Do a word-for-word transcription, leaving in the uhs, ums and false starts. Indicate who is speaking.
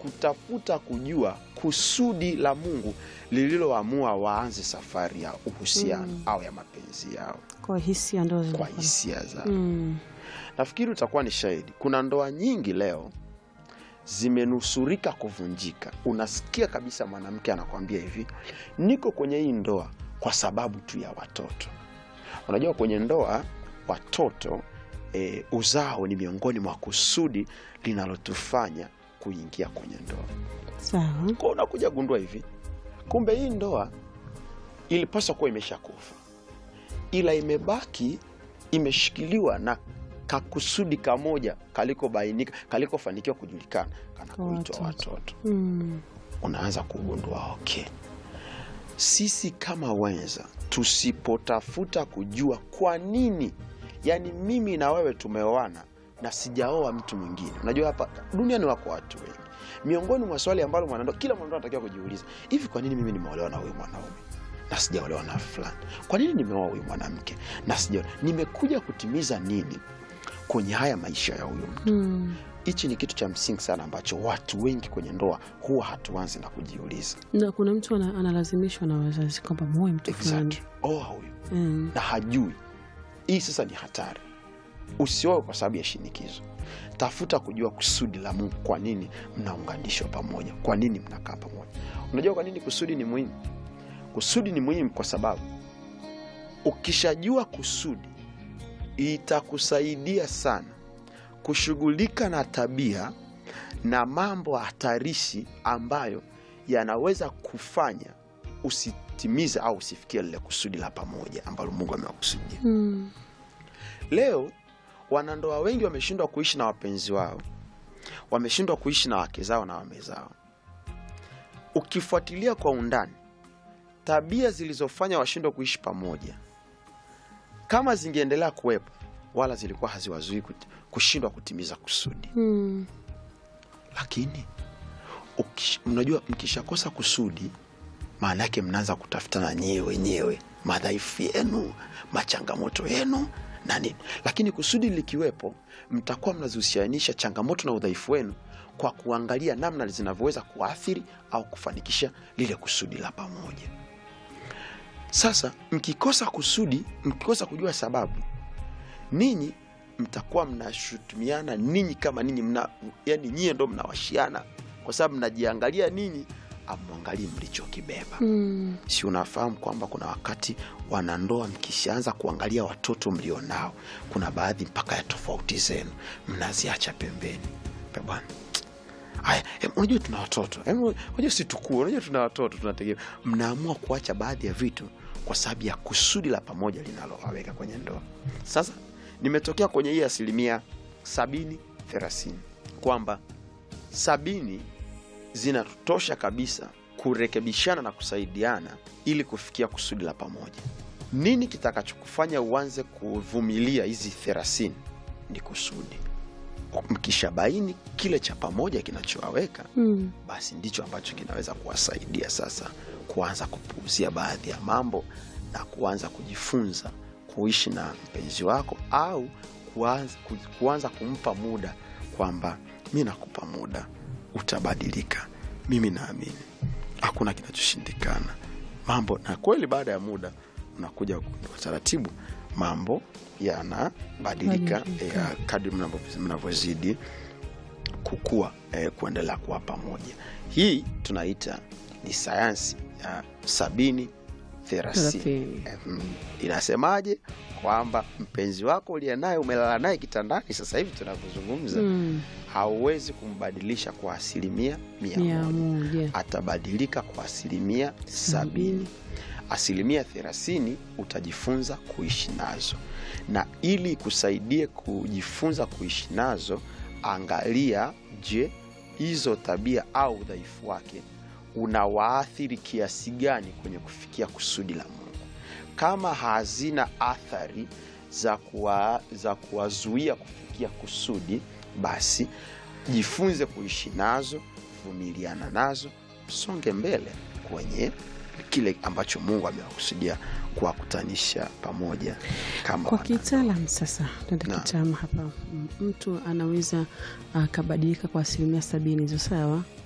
Speaker 1: kutafuta kujua kusudi la Mungu lililoamua waanze safari ya uhusiano mm. au ya mapenzi yao
Speaker 2: kwa hisia ndo
Speaker 1: kwa hisia zao.
Speaker 2: Mm.
Speaker 1: Nafikiri utakuwa ni shahidi. Kuna ndoa nyingi leo zimenusurika kuvunjika. Unasikia kabisa mwanamke anakuambia hivi, niko kwenye hii ndoa kwa sababu tu ya watoto. Unajua kwenye ndoa watoto e, uzao ni miongoni mwa kusudi linalotufanya kuingia kwenye ndoa.
Speaker 2: Sawa.
Speaker 1: Kwa unakuja gundua hivi, kumbe hii ndoa ilipaswa kuwa imeshakufa, ila imebaki imeshikiliwa na kakusudi kamoja kaliko bainika, kaliko fanikiwa kujulikana, kana kuitwa watoto.
Speaker 2: Mm.
Speaker 1: Unaanza kugundua okay, sisi kama wenza tusipotafuta kujua kwa nini, yani mimi na wewe tumeoana na sijaoa mtu mwingine. Unajua hapa duniani wako watu wengi. Miongoni mwa swali ambalo mwanandoa, kila mwanandoa anatakiwa kujiuliza, hivi kwa nini mimi nimeolewa na huyu mwanaume na sijaolewa na fulani? Kwa nini nimeoa huyu mwanamke na sijaolewa? Nimekuja kutimiza nini kwenye haya maisha ya huyu mtu?
Speaker 2: Mm.
Speaker 1: Hichi ni kitu cha msingi sana ambacho watu wengi kwenye ndoa huwa hatuanzi na kujiuliza.
Speaker 2: Na kuna mtu analazimishwa na wazazi kwamba muoe mtu fulani.
Speaker 1: Exactly. Oa huyu.
Speaker 2: Mm.
Speaker 1: Na hajui. Hii sasa ni hatari. Usioe kwa sababu ya shinikizo. Tafuta kujua kusudi la Mungu, kwa nini mnaunganishwa pamoja, kwa nini mnakaa pamoja. Unajua kwa nini kusudi ni muhimu? Kusudi ni muhimu kwa sababu ukishajua kusudi itakusaidia sana kushughulika na tabia na mambo hatarishi ambayo yanaweza kufanya usitimize au usifikie lile kusudi la pamoja ambalo Mungu amewakusudia.
Speaker 2: Mm.
Speaker 1: Leo wanandoa wengi wameshindwa kuishi na wapenzi wao, wameshindwa kuishi na wake zao na wame zao. Ukifuatilia kwa undani tabia zilizofanya washindwe kuishi pamoja, kama zingeendelea kuwepo, wala zilikuwa haziwazuii kushindwa kutimiza kusudi.
Speaker 2: Mm.
Speaker 1: Lakini ukish, unajua mkishakosa kusudi, maana yake mnaanza kutafutana nyewe wenyewe madhaifu yenu, machangamoto yenu na nini. Lakini kusudi likiwepo, mtakuwa mnazihusianisha changamoto na udhaifu wenu kwa kuangalia namna zinavyoweza kuathiri au kufanikisha lile kusudi la pamoja. Sasa mkikosa kusudi, mkikosa kujua sababu, ninyi mtakuwa mnashutumiana ninyi kama ninyi mna, yani nyie ndo mnawashiana kwa sababu mnajiangalia ninyi, amwangalie mlichokibeba.
Speaker 2: Mm.
Speaker 1: Si unafahamu kwamba kuna wakati wanandoa mkishaanza kuangalia watoto mlionao, kuna baadhi mpaka ya tofauti zenu mnaziacha pembeni. Bwana, haya, unajua tuna watoto, unajua si tukue, unajua tuna watoto tunategemea. Mnaamua kuacha baadhi ya vitu kwa sababu ya kusudi la pamoja linalowaweka kwenye ndoa. Sasa nimetokea kwenye hii asilimia sabini thelathini kwamba sabini zinatosha kabisa kurekebishana na kusaidiana ili kufikia kusudi la pamoja. Nini kitakachokufanya uanze kuvumilia hizi thelathini? Ni kusudi. Mkishabaini kile cha pamoja kinachowaweka,
Speaker 2: mm.
Speaker 1: basi ndicho ambacho kinaweza kuwasaidia sasa kuanza kupuuzia baadhi ya mambo na kuanza kujifunza kuishi na mpenzi wako, au kuanza, kuanza kumpa muda kwamba mimi nakupa muda, utabadilika, mimi naamini hakuna kinachoshindikana mambo. Na kweli baada ya muda unakuja kwa taratibu mambo yanabadilika eh, kadri mnavyozidi kukua, eh, kuendelea kuwa pamoja. Hii tunaita ni sayansi ya sabini thelathini. Mm, inasemaje? Kwamba mpenzi wako uliye naye, umelala naye kitandani sasa hivi tunavyozungumza, mm. hauwezi kumbadilisha kwa asilimia mia moja. Atabadilika kwa asilimia sabini. Asilimia thelathini utajifunza kuishi nazo. Na ili kusaidie kujifunza kuishi nazo, angalia, je, hizo tabia au udhaifu wake unawaathiri kiasi gani kwenye kufikia kusudi la Mungu. Kama hazina athari za kuwa, za kuwazuia kufikia kusudi, basi jifunze kuishi nazo, vumiliana nazo, songe mbele kwenye kile ambacho Mungu amewakusudia kuwakutanisha pamoja kama
Speaker 2: kwa kitaalamu. Sasa tunataka kitaalamu hapa, mtu anaweza akabadilika kwa asilimia sabini hizo, sawa?